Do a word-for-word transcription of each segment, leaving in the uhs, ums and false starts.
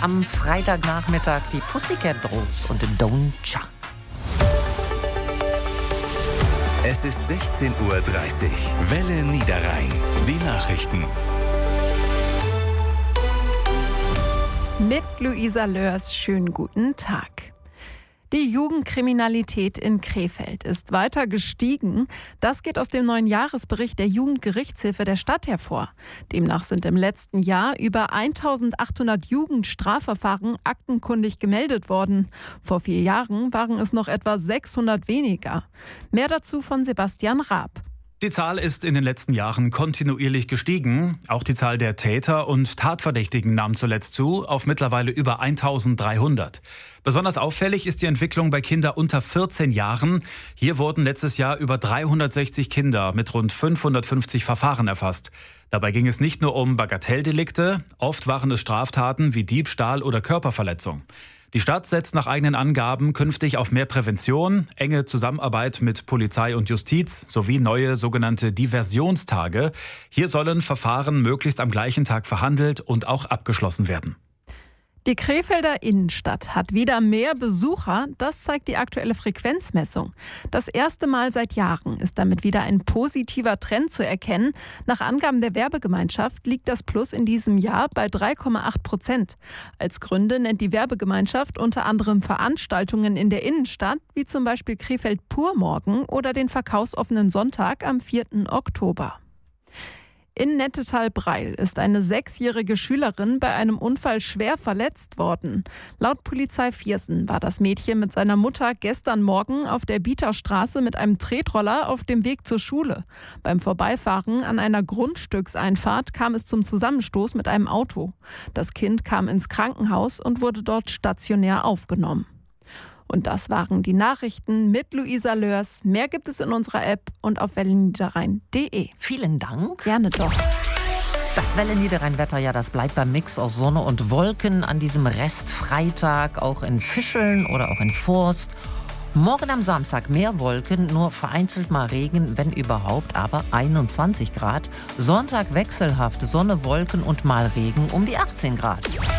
am Freitagnachmittag die Pussycat Dolls und Don't Cha. Es ist sechzehn Uhr dreißig. Welle Niederrhein. Die Nachrichten. Mit Luisa Lörs, schönen guten Tag. Die Jugendkriminalität in Krefeld ist weiter gestiegen. Das geht aus dem neuen Jahresbericht der Jugendgerichtshilfe der Stadt hervor. Demnach sind im letzten Jahr über eintausendachthundert Jugendstrafverfahren aktenkundig gemeldet worden. Vor vier Jahren waren es noch etwa sechshundert weniger. Mehr dazu von Sebastian Raab. Die Zahl ist in den letzten Jahren kontinuierlich gestiegen. Auch die Zahl der Täter und Tatverdächtigen nahm zuletzt zu, auf mittlerweile über eintausenddreihundert. Besonders auffällig ist die Entwicklung bei Kindern unter vierzehn Jahren. Hier wurden letztes Jahr über dreihundertsechzig Kinder mit rund fünfhundertfünfzig Verfahren erfasst. Dabei ging es nicht nur um Bagatelldelikte, oft waren es Straftaten wie Diebstahl oder Körperverletzung. Die Stadt setzt nach eigenen Angaben künftig auf mehr Prävention, enge Zusammenarbeit mit Polizei und Justiz sowie neue sogenannte Diversionstage. Hier sollen Verfahren möglichst am gleichen Tag verhandelt und auch abgeschlossen werden. Die Krefelder Innenstadt hat wieder mehr Besucher, das zeigt die aktuelle Frequenzmessung. Das erste Mal seit Jahren ist damit wieder ein positiver Trend zu erkennen. Nach Angaben der Werbegemeinschaft liegt das Plus in diesem Jahr bei drei Komma acht Prozent. Als Gründe nennt die Werbegemeinschaft unter anderem Veranstaltungen in der Innenstadt, wie zum Beispiel Krefeld Purmorgen oder den verkaufsoffenen Sonntag am vierten Oktober. In Nettetal-Breil ist eine sechsjährige Schülerin bei einem Unfall schwer verletzt worden. Laut Polizei Viersen war das Mädchen mit seiner Mutter gestern Morgen auf der Bieterstraße mit einem Tretroller auf dem Weg zur Schule. Beim Vorbeifahren an einer Grundstückseinfahrt kam es zum Zusammenstoß mit einem Auto. Das Kind kam ins Krankenhaus und wurde dort stationär aufgenommen. Und das waren die Nachrichten mit Luisa Lörs. Mehr gibt es in unserer App und auf welleniederrhein punkt de. Vielen Dank. Gerne doch. Das Welle Niederrhein-Wetter, ja, das bleibt beim Mix aus Sonne und Wolken an diesem Restfreitag, auch in Fischeln oder auch in Forst. Morgen am Samstag mehr Wolken, nur vereinzelt mal Regen, wenn überhaupt, aber einundzwanzig Grad. Sonntag wechselhaft Sonne, Wolken und mal Regen um die achtzehn Grad.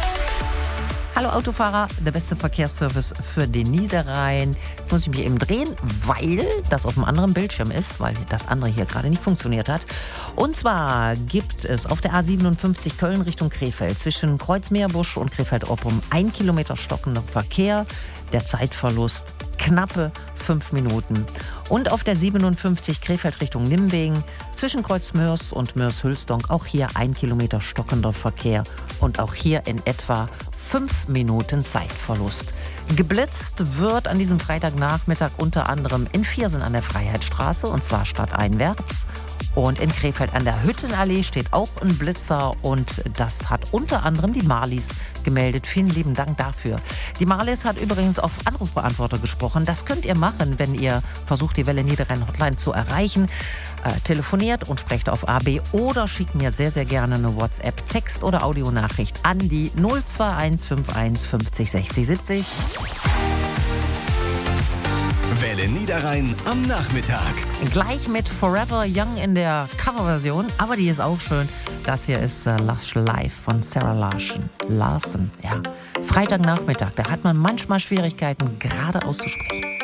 Hallo Autofahrer, der beste Verkehrsservice für den Niederrhein. Jetzt muss ich mich eben drehen, weil das auf einem anderen Bildschirm ist, weil das andere hier gerade nicht funktioniert hat. Und zwar gibt es auf der A siebenundfünfzig Köln Richtung Krefeld zwischen Kreuzmeerbusch und Krefeld-Oppum ein Kilometer stockender Verkehr. Der Zeitverlust knappe fünf Minuten. Und auf der siebenundfünfzig Krefeld Richtung Nimwegen zwischen Kreuz Mörs und Mörs-Hülsdonk auch hier ein Kilometer stockender Verkehr und auch hier in etwa fünf Minuten Zeitverlust. Geblitzt wird an diesem Freitagnachmittag unter anderem in Viersen an der Freiheitsstraße und zwar stadteinwärts. Und in Krefeld an der Hüttenallee steht auch ein Blitzer und das hat unter anderem die Marlies gemeldet. Vielen lieben Dank dafür. Die Marlies hat übrigens auf Anrufbeantworter gesprochen. Das könnt ihr machen, wenn ihr versucht, die Welle Niederrhein Hotline zu erreichen. Äh, telefoniert und sprecht auf A B oder schickt mir sehr, sehr gerne eine WhatsApp, Text- oder Audionachricht an die null zwei eins fünf eins fünfzig sechzig siebzig. Welle Niederrhein am Nachmittag. Gleich mit Forever Young in der Coverversion, aber die ist auch schön. Das hier ist äh, Lush Live von Sarah Larson. Larson, ja. Freitagnachmittag, da hat man manchmal Schwierigkeiten, gerade auszusprechen.